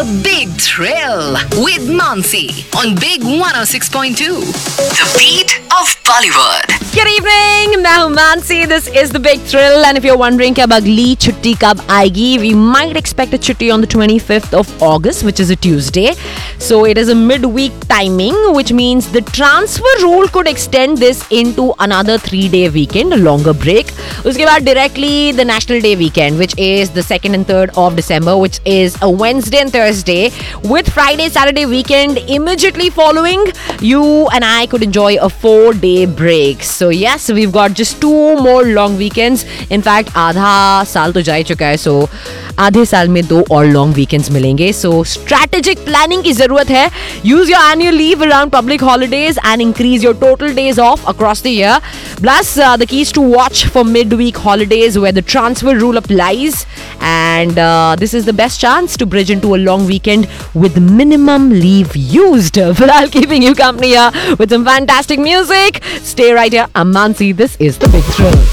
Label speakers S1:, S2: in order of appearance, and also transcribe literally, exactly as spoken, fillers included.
S1: Big Thrill with Mansi on Big one oh six point two. The beat of Bollywood.
S2: Good evening, मैं हूँ Mansi. This is the Big Thrill, and if you're wondering कि अब अगली छुट्टी कब आएगी, we might expect a छुट्टी on the twenty-fifth of August, which is a Tuesday. So it is a midweek timing, which means the transfer rule could extend this into another three-day weekend, a longer break. उसके बाद directly the National Day weekend, which is the second and third of December, which is a Wednesday and Thursday, with Friday, Saturday weekend immediately following. You and I could enjoy a four-day break. So yes, we've got just two more long weekends. In fact, आधा साल तो जा ही चुका है, so आधे साल में दो और long weekends मिलेंगे. So strategic planning की जरूरत है. Use your annual leave around public holidays and increase your total days off across the year. Plus, uh, the keys to watch for midweek holidays where the transfer rule applies. And uh, this is the best chance to bridge into a long weekend with minimum leave used. Bilal keeping you company here with some fantastic music. Stay right here. I'm Mansi. This is The Big Thrill.